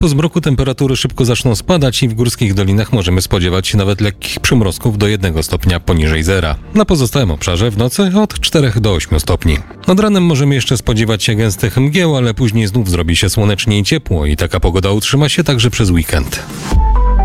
Po zmroku temperatury szybko zaczną spadać i w górskich dolinach możemy spodziewać się nawet lekkich przymrozków do 1 stopnia poniżej zera. Na pozostałym obszarze w nocy od 4 do 8 stopni. Nad ranem możemy jeszcze spodziewać się gęstych mgieł, ale później znów zrobi się słonecznie i ciepło i taka pogoda utrzyma się także przez weekend.